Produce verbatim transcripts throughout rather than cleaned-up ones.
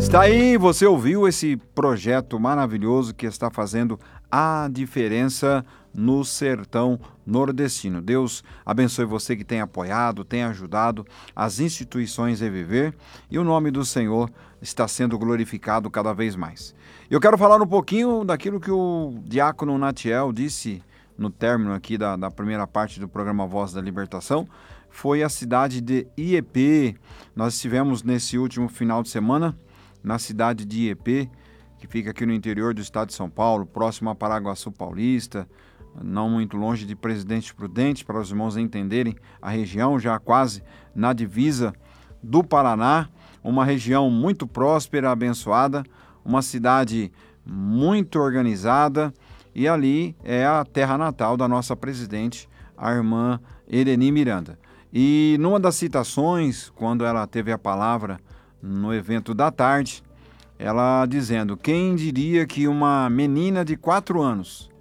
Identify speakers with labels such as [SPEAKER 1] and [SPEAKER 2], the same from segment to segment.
[SPEAKER 1] Está aí, você ouviu esse projeto maravilhoso que está fazendo a diferença no sertão nordestino. Deus abençoe você que tem apoiado, tem ajudado as instituições Reviver, e o nome do Senhor está sendo glorificado cada vez mais. Eu quero falar um pouquinho daquilo que o diácono Natiel disse no término aqui da, da primeira parte do programa Voz da Libertação. Foi a cidade de Iepê. Nós estivemos nesse último final de semana na cidade de Iepê, que fica aqui no interior do estado de São Paulo, próximo a Paraguaçu Paulista, não muito longe de Presidente Prudente, para os irmãos entenderem a região, já quase na divisa do Paraná, uma região muito próspera, abençoada, uma cidade muito organizada, e ali é a terra natal da nossa presidente, a irmã Ereni Miranda. E numa das citações, quando ela teve a palavra no evento da tarde, ela dizendo: quem diria que uma menina de quatro anos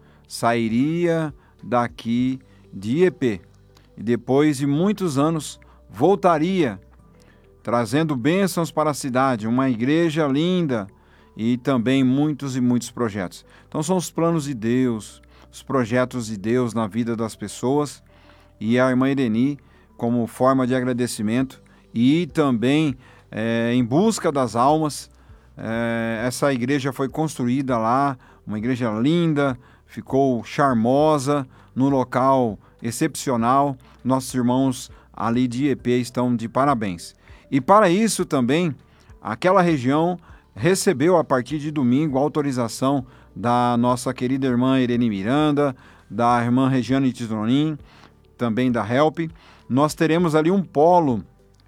[SPEAKER 1] sairia daqui de Iepê e depois de muitos anos voltaria trazendo bênçãos para a cidade, uma igreja linda e também muitos e muitos projetos. Então são os planos de Deus, os projetos de Deus na vida das pessoas, e a irmã Ereni, como forma de agradecimento e também é, em busca das almas, é, essa igreja foi construída lá, uma igreja linda, ficou charmosa, num local excepcional. Nossos irmãos ali de Iepê estão de parabéns. E para isso também, aquela região recebeu a partir de domingo a autorização da nossa querida irmã Ereni Miranda, da irmã Regiane Titronin, também da Help. Nós teremos ali um polo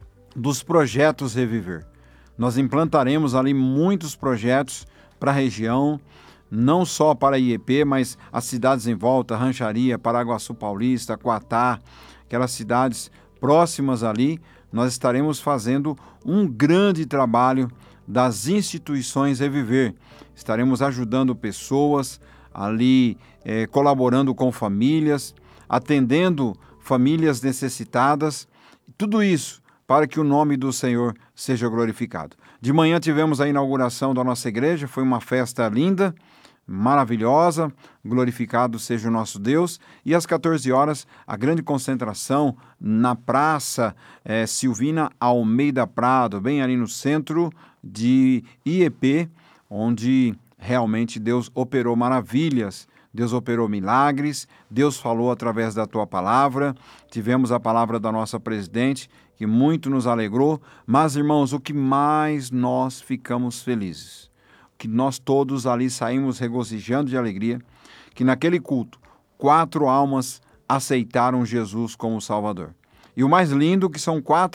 [SPEAKER 1] dos projetos Reviver. Nós implantaremos ali muitos projetos para a região, não só para Iepê, mas as cidades em volta, Rancharia, Paraguaçu Paulista, Quatá, aquelas cidades próximas ali. Nós estaremos fazendo um grande trabalho das instituições Reviver. Estaremos ajudando pessoas ali, eh, colaborando com famílias, atendendo famílias necessitadas, tudo isso para que o nome do Senhor seja glorificado. De manhã tivemos a inauguração da nossa igreja, foi uma festa linda, maravilhosa, glorificado seja o nosso Deus, e às quatorze horas, a grande concentração na Praça é, Silvina Almeida Prado, bem ali no centro de Iepê, onde realmente Deus operou maravilhas, Deus operou milagres, Deus falou através da tua palavra, tivemos a palavra da nossa presidente, que muito nos alegrou, mas, irmãos, o que mais nós ficamos felizes, que nós todos ali saímos regozijando de alegria, que naquele culto, quatro almas aceitaram Jesus como Salvador. E o mais lindo que são quatro